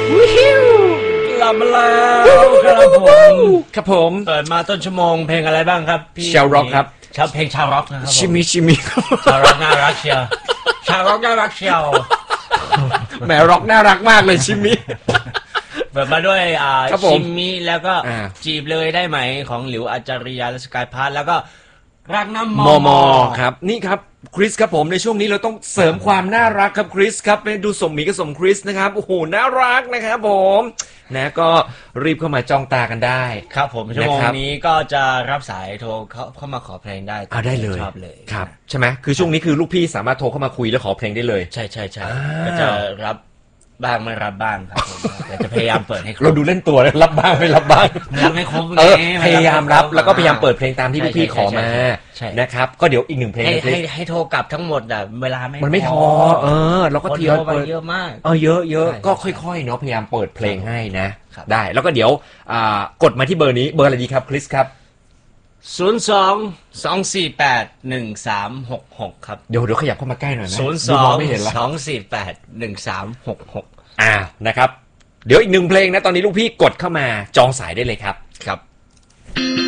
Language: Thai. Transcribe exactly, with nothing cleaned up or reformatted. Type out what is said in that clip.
กลับมาแล้วครับผมครับผมเปิดมาต้นชั่วโมงเพลงอะไรบ้างครับพี่ชาวร็อกครับชาวเพลงชาวร็อกนะครับชิมิชิมิชาวร็อกน่ารักเชียวชาวร็อกน่ารักเชียวแหมร็อกน่ารักมากเลยชิมิเปิดมาด้วยอ่าชิมิแล้วก็จีบเลยได้ไหมของหลิวอาจาริยาและสกายพาร์ทแล้วก็รักน้ำมอมอครับนี่ครับคริสครับผมในช่วงนี้เราต้องเสริมความน่ารักครับคริสครับไปดูสมหมีกับสมคริสนะครับโอ้โหน่ารักนะครับผมนะก็รีบเข้ามาจ้องตากันได้ครับผมชั่วโมงนี้ก็จะรับสายโทรเข้าเข้ามาขอเพลงได้อ่าได้เลยชอบเลยครับใช่ไหมคือช่วงนี้คือลูกพี่สามารถโทรเข้ามาคุยแล้วขอเพลงได้เลยใช่ใช่ใช่ก็จะรับบ้างไม่รับบ้างครับผมแต่จะพยายามเปิดให้เราดูเล่นตัวเลยรับบ้างไม่รับบ้างรับไม่ครบเออพยายามรับแล้วก็พยายามเปิดเพลงตามที่พี่ๆขอมานะครับก็เดี๋ยวอีกหนึ่งเพลงให้ให้ให้โทรกลับทั้งหมดอ่ะเวลาไม่มันไม่พอเออเราก็เที่ยวไปเยอะมากเออเยอะเยอะก็ค่อยๆเนาะพยายามเปิดเพลงให้นะได้แล้วก็เดี๋ยวกดมาที่เบอร์นี้เบอร์อะไรดีครับคริสครับศูนย์ สอง สอง สี่ แปด หนึ่ง สาม หก หกครับเดี๋ยวเดี๋ยวขยับเข้ามาใกล้หน่อยนะศูนย์ สอง สอง สี่ แปด หนึ่ง สาม หก หกอ่านะครับเดี๋ยวอีกหนึ่งเพลงนะตอนนี้ลูกพี่กดเข้ามาจองสายได้เลยครับครับ